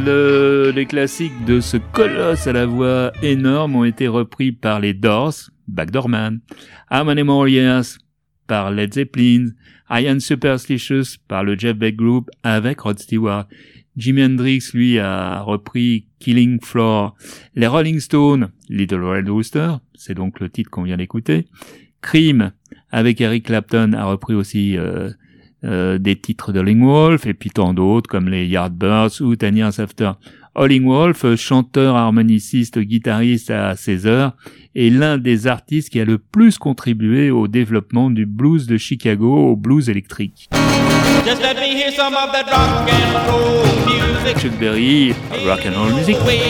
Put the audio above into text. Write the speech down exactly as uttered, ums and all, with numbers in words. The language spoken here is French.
Le, les classiques de ce colosse à la voix énorme ont été repris par les Doors, Backdoor Man, Harmony Warriors par Led Zeppelin, Iron Superstitious par le Jeff Beck Group avec Rod Stewart. Jimi Hendrix, lui, a repris Killing Floor. Les Rolling Stones, Little Red Rooster, c'est donc le titre qu'on vient d'écouter. Cream, avec Eric Clapton, a repris aussi euh, euh, des titres de Howlin' Wolf, et puis tant d'autres, comme les Yardbirds ou Ten Years After. Howlin' Wolf, chanteur, harmoniciste, guitariste à seize heures, est l'un des artistes qui a le plus contribué au développement du blues de Chicago, au blues électrique. Just let me hear some of that rock and roll music. Chuck Berry, rock and roll music. Way